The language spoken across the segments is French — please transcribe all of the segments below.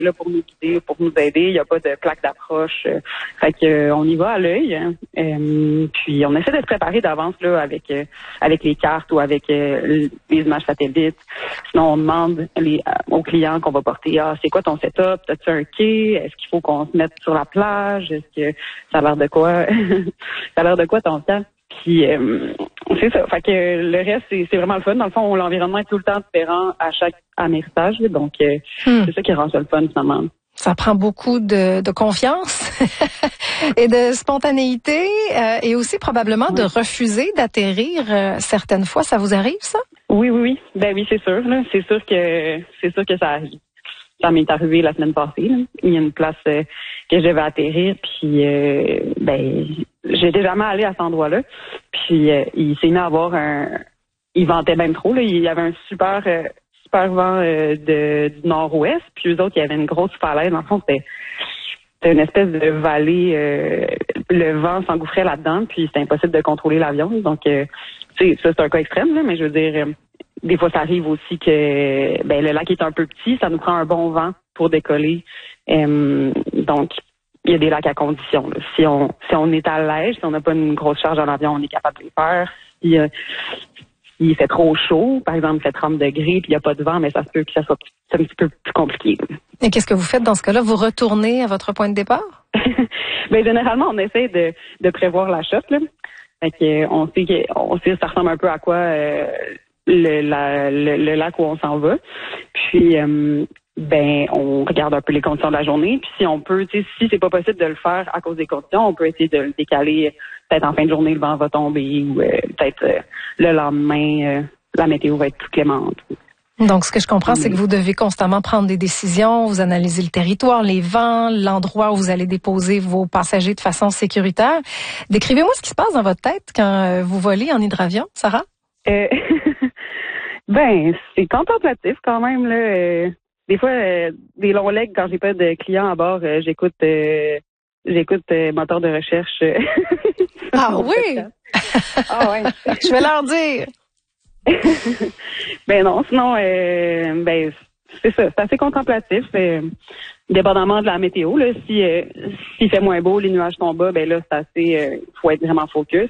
là pour nous guider, pour nous aider. Il n'y a pas de plaque d'approche. Fait que on y va à l'œil. Puis on essaie de se préparer d'avance là avec les cartes ou avec les images satellites. Sinon, on demande aux clients qu'on va porter, c'est quoi ton setup? T'as-tu un quai? Est-ce qu'il faut qu'on se mette sur la plage? Est-ce que ça a l'air de quoi? Ça a l'air de quoi ton temps? Puis c'est ça. Fait que le reste, c'est vraiment le fun. Dans le fond, l'environnement est tout le temps différent à chaque amérissage. Donc c'est ça qui rend ça le fun finalement. Ça prend beaucoup de confiance et de spontanéité et aussi probablement de refuser d'atterrir certaines fois. Ça vous arrive, ça? Oui. Ben oui, c'est sûr. Là. C'est sûr que ça arrive. Ça m'est arrivé la semaine passée. Là. Il y a une place que je devais atterrir, puis j'étais jamais allée à cet endroit-là. Puis il s'est mis à avoir il ventait même trop. Là. Il y avait un super vent du nord-ouest, puis eux autres, il y avait une grosse falaise. En fond, c'était une espèce de vallée. Le vent s'engouffrait là-dedans, puis c'était impossible de contrôler l'avion. Donc, ça, c'est un cas extrême, là, mais je veux dire, des fois, ça arrive aussi que le lac est un peu petit, ça nous prend un bon vent pour décoller. Donc, il y a des lacs à condition. Là. Si on est à l'aise, si on n'a pas une grosse charge en avion, on est capable de les faire. Si il fait trop chaud, par exemple, il fait 30 degrés, puis il n'y a pas de vent, mais ça se peut que ça soit un petit peu plus compliqué. Et qu'est-ce que vous faites dans ce cas-là? Vous retournez à votre point de départ? Généralement, on essaie de prévoir la chute. Là. Fait que on sait que ça ressemble un peu à quoi le lac où on s'en va. Puis on regarde un peu les conditions de la journée. Puis si on peut, si c'est pas possible de le faire à cause des conditions, on peut essayer de le décaler. Peut-être en fin de journée, le vent va tomber ou peut-être le lendemain, la météo va être plus clémente. Donc, ce que je comprends, c'est que vous devez constamment prendre des décisions, vous analysez le territoire, les vents, l'endroit où vous allez déposer vos passagers de façon sécuritaire. Décrivez-moi ce qui se passe dans votre tête quand vous volez en hydravion, Sarah. C'est contemplatif quand même, là. Des fois, des longs legs, quand j'ai pas de clients à bord, j'écoute moteur de recherche. Ah oui? Ah ouais. Je vais leur dire. Non, sinon, c'est ça, c'est assez contemplatif. Dépendamment de la météo, là, s'il fait moins beau, les nuages sont bas, là, c'est assez, faut être vraiment focus.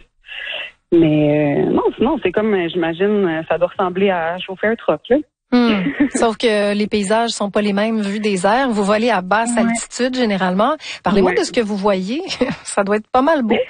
Mais non, sinon, c'est comme, j'imagine, ça doit ressembler à chauffer un truck, là. Sauf que les paysages sont pas les mêmes vus des airs. Vous volez à basse altitude, généralement. Parlez-moi de ce que vous voyez. Ça doit être pas mal beau.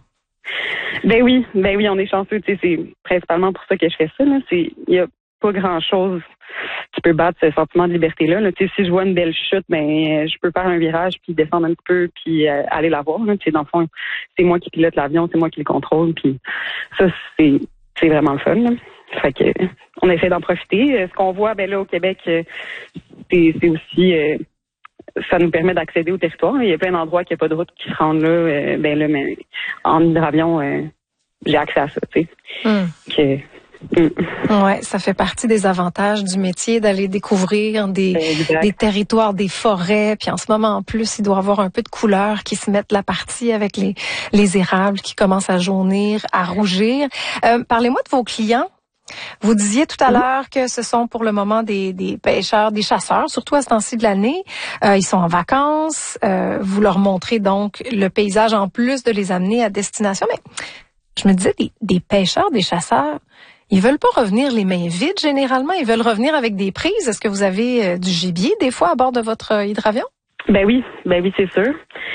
Ben oui, on est chanceux. Tu sais, c'est principalement pour ça que je fais ça. Il y a pas grand-chose qui peut battre ce sentiment de liberté-là. Là. Tu sais, si je vois une belle chute, je peux faire un virage puis descendre un petit peu puis aller la voir. Là. Tu sais, dans le fond, c'est moi qui pilote l'avion, c'est moi qui le contrôle. Puis ça, c'est vraiment le fun. Là. Fait que on essaie d'en profiter. Ce qu'on voit, là au Québec, c'est aussi ça nous permet d'accéder au territoire. Il y a plein d'endroits qu'il n'y a pas de route qui se rendent là. Mais en hydravion, j'ai accès à ça, tu sais. Ouais, ça fait partie des avantages du métier d'aller découvrir des territoires, des forêts. Puis en ce moment, en plus, il doit y avoir un peu de couleurs qui se mettent la partie avec les érables qui commencent à jaunir, à rougir. Parlez-moi de vos clients. Vous disiez tout à l'heure que ce sont pour le moment des pêcheurs, des chasseurs, surtout à ce temps-ci de l'année. Ils sont en vacances. Vous leur montrez donc le paysage en plus de les amener à destination. Mais je me disais, des pêcheurs, des chasseurs, ils veulent pas revenir les mains vides généralement. Ils veulent revenir avec des prises. Est-ce que vous avez du gibier des fois à bord de votre hydravion? Ben oui, c'est sûr.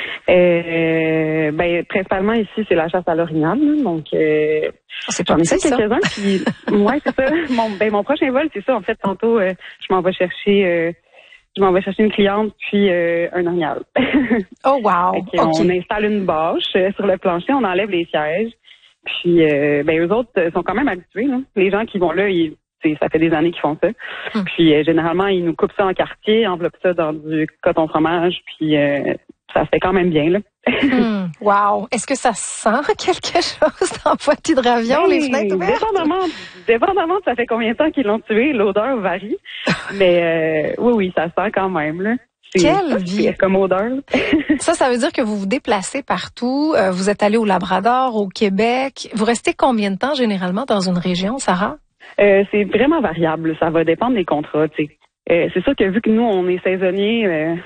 Principalement ici, c'est la chasse à l'orignal. Donc, j'en ai fait quelques-uns. Puis, ouais, c'est ça. Mon prochain vol, c'est ça. En fait, tantôt, je m'en vais chercher une cliente puis un orignal. Oh wow. Okay. On installe une bâche sur le plancher, on enlève les sièges. Puis, eux autres sont quand même habitués. Là. Les gens qui vont là, ça fait des années qu'ils font ça. Puis, généralement, ils nous coupent ça en quartier, enveloppent ça dans du coton fromage, puis ça se fait quand même bien, là. Wow! Est-ce que ça sent quelque chose dans votre hydravion, les fenêtres ouvertes? Dépendamment de ça fait combien de temps qu'ils l'ont tué, l'odeur varie. Mais oui, ça sent quand même, là. Quelle vie! Comme odeur. Ça veut dire que vous vous déplacez partout. Vous êtes allé au Labrador, au Québec. Vous restez combien de temps généralement dans une région, Sarah? C'est vraiment variable. Ça va dépendre des contrats, tu sais. c'est sûr que vu que nous, on est saisonniers,